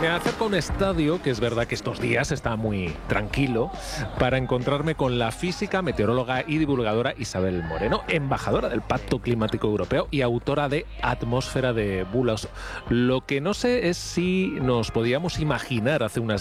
Me acerco a un estadio, que es verdad que estos días está muy tranquilo, para encontrarme con la física, meteoróloga y divulgadora Isabel Moreno, embajadora del Pacto Climático Europeo y autora de Atmósfera de Bulos. Lo que no sé es si nos podíamos imaginar hace unas